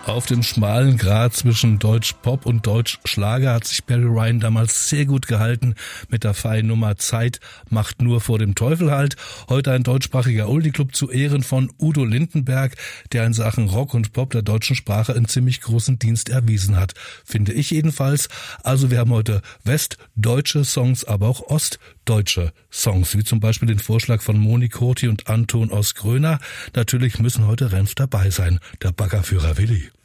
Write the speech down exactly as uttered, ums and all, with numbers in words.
Auf dem schmalen Grat zwischen Deutsch-Pop und Deutsch-Schlager hat sich Barry Ryan damals sehr gut gehalten mit der feinen Nummer Zeit macht nur vor dem Teufel Halt. Heute ein deutschsprachiger Oldie-Club zu Ehren von Udo Lindenberg, der in Sachen Rock und Pop der deutschen Sprache einen ziemlich großen Dienst erwiesen hat. Finde ich jedenfalls. Also wir haben heute westdeutsche Songs, aber auch ostdeutsche Songs, wie zum Beispiel den Vorschlag von Moni Kurti und Anton aus Gröna. Natürlich müssen heute Renf dabei sein, der Baggerführer Willi.